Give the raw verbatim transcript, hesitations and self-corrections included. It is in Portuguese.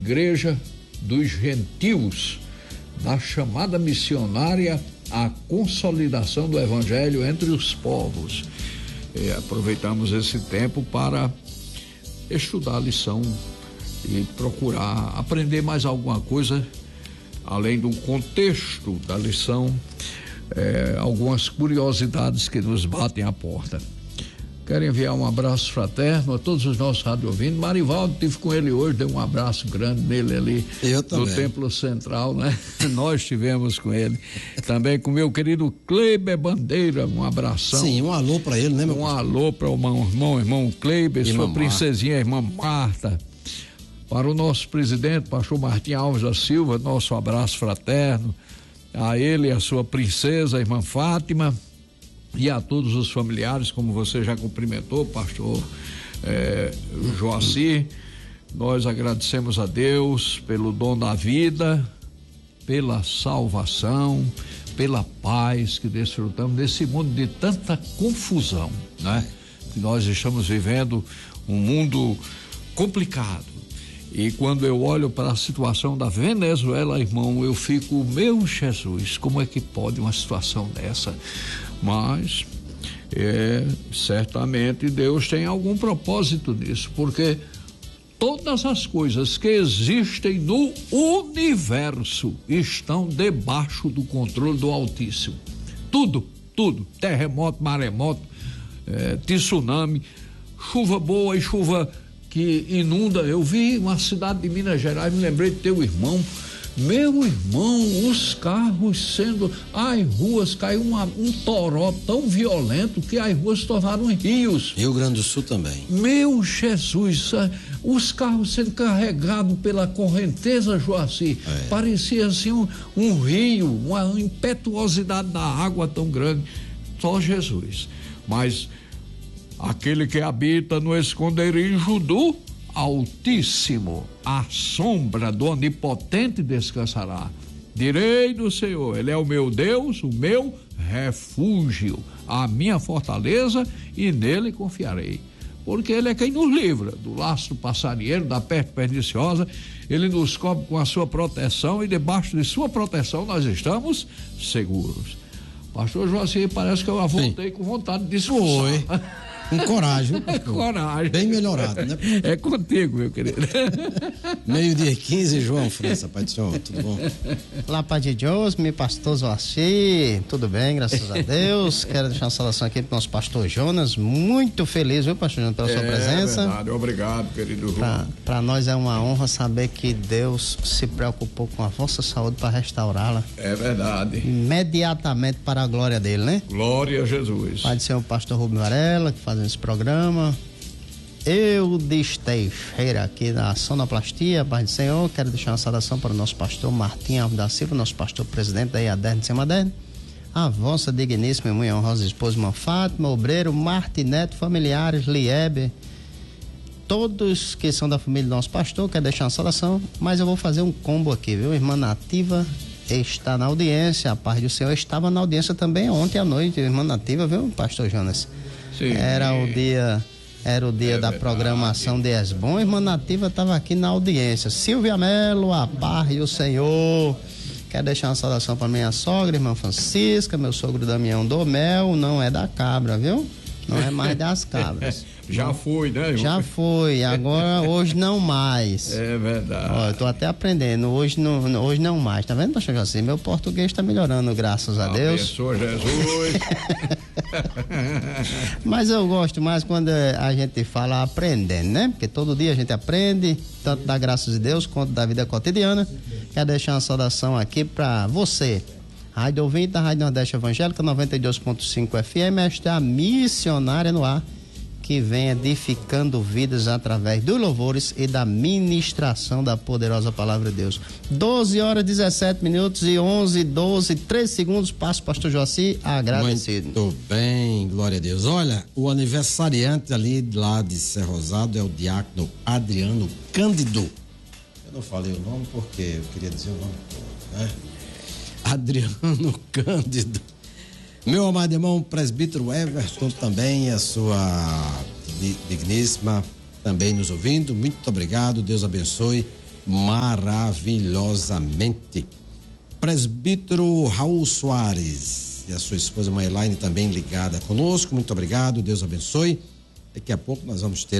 Igreja dos Gentios, na chamada missionária à consolidação do Evangelho entre os povos. E aproveitamos esse tempo para estudar a lição e procurar aprender mais alguma coisa, além do contexto da lição, é, algumas curiosidades que nos batem à porta. Quero enviar um abraço fraterno a todos os nossos rádio ouvintes. Marivaldo, estive com ele hoje, dei um abraço grande nele ali Eu no também. Templo Central, né? Nós estivemos com ele. Também com meu querido Kleiber Bandeira, um abração. Sim, um alô para ele, né, meu Um pastor? alô para o irmão, irmão, irmão Kleiber, Irmã sua princesinha, irmã Marta. Para o nosso presidente, pastor Martim Alves da Silva, nosso abraço fraterno. A ele e a sua princesa, a irmã Fátima. E a todos os familiares, como você já cumprimentou, pastor eh, Joacir, nós agradecemos a Deus pelo dom da vida, pela salvação, pela paz que desfrutamos nesse mundo de tanta confusão, né? Nós estamos vivendo um mundo complicado. E quando eu olho para a situação da Venezuela, irmão, eu fico, meu Jesus, como é que pode uma situação dessa? Mas é, certamente Deus tem algum propósito nisso, porque todas as coisas que existem no universo estão debaixo do controle do Altíssimo. Tudo, tudo, terremoto, maremoto, é, tsunami, chuva boa e chuva que inunda. Eu vi uma cidade de Minas Gerais, me lembrei de teu irmão. Meu irmão, os carros sendo, as ruas, caiu uma, um toró tão violento que as ruas se tornaram rios. Rio Grande do Sul também. Meu Jesus, os carros sendo carregados pela correnteza, Joacir, é. Parecia assim um, um rio, uma impetuosidade da água tão grande. Só Jesus. Mas aquele que habita no esconderijo do Altíssimo, a sombra do Onipotente descansará. Direi do Senhor, Ele é o meu Deus, o meu refúgio, a minha fortaleza, e nele confiarei. Porque Ele é quem nos livra do laço do passarinheiro, da peste perniciosa. Ele nos cobre com a sua proteção, e debaixo de sua proteção nós estamos seguros. Pastor Joacir, parece que eu voltei Sim. com vontade de discursar. Foi. Com coragem. Coragem. Bem melhorado, né? É contigo, meu querido. Meio-dia quinze, João França, Pai do Senhor, tudo bom? Olá, Pai de Deus, meu pastor Joacir, tudo bem, graças a Deus. Quero deixar uma saudação aqui pro nosso pastor Jonas, muito feliz, viu, pastor Jonas, pela é, sua presença. É verdade, obrigado, querido João. Para nós é uma honra saber que Deus se preocupou com a vossa saúde para restaurá-la. É verdade. Imediatamente para a glória dele, né? Glória a Jesus. Pai do Senhor, o pastor Rubem Varela, que faz esse programa. Eu de Teixeira aqui da Sonoplastia, Pai do Senhor, quero deixar uma saudação para o nosso pastor Martim Alves da Silva, nosso pastor presidente da I A D E R de Semaderno, a vossa digníssima e muito honrosa esposa, irmã Fátima, obreiro, Martinete, familiares, Liebe, todos que são da família do nosso pastor, quero deixar uma saudação, mas eu vou fazer um combo aqui, viu? Irmã Nativa está na audiência, a paz do Senhor estava na audiência também ontem à noite, irmã Nativa, viu, pastor Jonas? Sim. Era o dia, era o dia é da verdade. Programação de Esbom, irmã Nativa estava aqui na audiência. Silvia Melo, a paz do Senhor. Quero deixar uma saudação para minha sogra, irmã Francisca, meu sogro Damião do Mel, não é da cabra, viu? Não é mais das cabras. Já foi, né? Já foi, agora hoje não mais. É verdade. Ó, eu tô até aprendendo, hoje não, hoje não mais, tá vendo, pastor José? Meu português está melhorando, graças a Deus. Abençoa Jesus. Mas eu gosto mais quando a gente fala aprendendo, né? Porque todo dia a gente aprende, tanto da graça de Deus quanto da vida cotidiana. Quero deixar uma saudação aqui para você, rádio ouvinte da Rádio Nordeste Evangélica noventa e dois ponto cinco F M, esta é a missionária no ar, que vem edificando vidas através dos louvores e da ministração da poderosa palavra de Deus. doze horas, dezessete minutos e onze, doze, três segundos. Passo, pastor Joacir, agradecido. Muito bem, glória a Deus. Olha, o aniversariante ali lá de Ser Rosado é o diácono Adriano Cândido. Eu não falei o nome porque eu queria dizer o nome, né? Adriano Cândido. Meu amado irmão presbítero Everton também, a sua digníssima também nos ouvindo, muito obrigado, Deus abençoe maravilhosamente. Presbítero Raul Soares e a sua esposa Maelaine também ligada conosco, muito obrigado, Deus abençoe. Daqui a pouco nós vamos ter